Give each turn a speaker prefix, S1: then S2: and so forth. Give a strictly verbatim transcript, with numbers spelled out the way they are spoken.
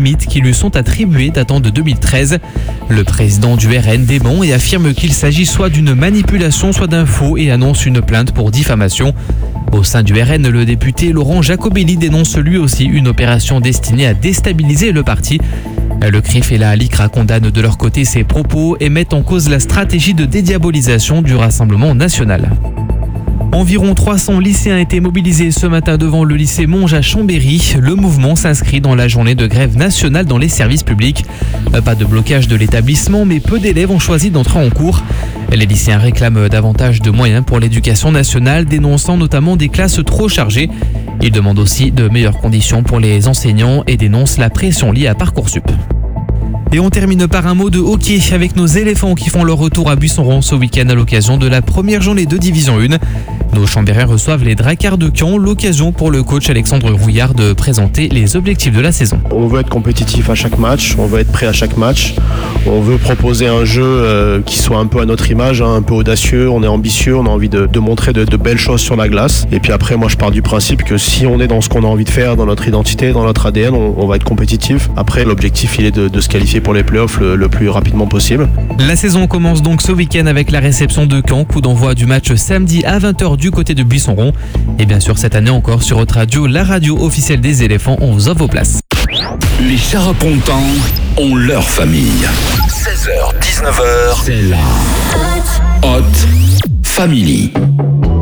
S1: mythes qui lui sont attribués datant de deux mille treize. Le président du R N dément et affirme qu'il s'agit soit d'une manipulation, soit d'un faux et annonce une plainte pour diffamation. Au sein du R N, le député Laurent Jacobelli dénonce lui aussi une opération destinée à déstabiliser le parti. Le C R I F et la LICRA condamnent de leur côté ces propos et mettent en cause la stratégie de dédiabolisation du Rassemblement national. Environ trois cents lycéens étaient mobilisés ce matin devant le lycée Monge à Chambéry. Le mouvement s'inscrit dans la journée de grève nationale dans les services publics. Pas de blocage de l'établissement, mais peu d'élèves ont choisi d'entrer en cours. Les lycéens réclament davantage de moyens pour l'éducation nationale, dénonçant notamment des classes trop chargées. Ils demandent aussi de meilleures conditions pour les enseignants et dénoncent la pression liée à Parcoursup. Et on termine par un mot de hockey avec nos éléphants qui font leur retour à Buisson-Rond ce week-end à l'occasion de la première journée de Division un. Nos Chambériens reçoivent les Dracards de Caen, l'occasion pour le coach Alexandre Rouillard de présenter les objectifs de la saison.
S2: On veut être compétitif à chaque match, on veut être prêt à chaque match, on veut proposer un jeu euh, qui soit un peu à notre image, hein, un peu audacieux, on est ambitieux, on a envie de, de montrer de, de belles choses sur la glace. Et puis après, moi je pars du principe que si on est dans ce qu'on a envie de faire, dans notre identité, dans notre A D N, on, on va être compétitif. Après, l'objectif il est de, de se qualifier pour les playoffs le, le plus rapidement possible.
S1: La saison commence donc ce week-end avec la réception de Caen, coup d'envoi du match samedi à vingt heures du côté de Buisson-Rond. Et bien sûr, cette année encore sur votre radio, la radio officielle des éléphants, on vous offre vos places.
S3: Les Charapontans ont leur famille. seize heures dix-neuf heures, c'est la Hot Family.